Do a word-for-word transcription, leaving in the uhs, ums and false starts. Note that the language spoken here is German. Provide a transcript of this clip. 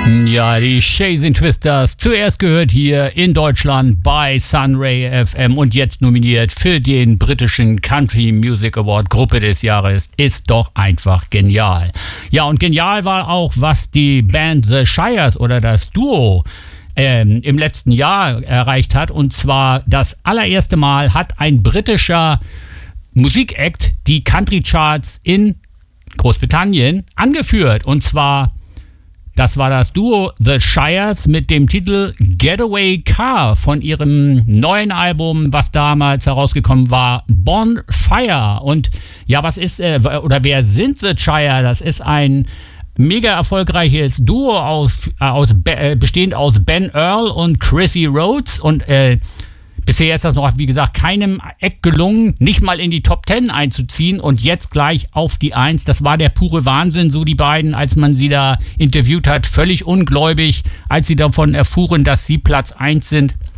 Ja, die Chasing Twisters, zuerst gehört hier in Deutschland bei Sunray F M und jetzt nominiert für den britischen Country Music Award Gruppe des Jahres. Ist doch einfach genial. Ja, und genial war auch, was die Band The Shires oder das Duo ähm, im letzten Jahr erreicht hat. Und zwar das allererste Mal hat ein britischer Musikact die Country Charts in Großbritannien angeführt. Und zwar das war das Duo The Shires mit dem Titel Getaway Car von ihrem neuen Album, was damals herausgekommen war, Bonfire. Und ja, was ist, äh, oder wer sind The Shire? Das ist ein mega erfolgreiches Duo aus, äh, aus äh, bestehend aus Ben Earl und Chrissy Rhodes. Und äh, bisher ist das noch, wie gesagt, keinem Eck gelungen, nicht mal in die Top Ten einzuziehen und jetzt gleich auf die Eins. Das war der pure Wahnsinn, so die beiden, als man sie da interviewt hat. Völlig ungläubig, als sie davon erfuhren, dass sie Platz eins sind.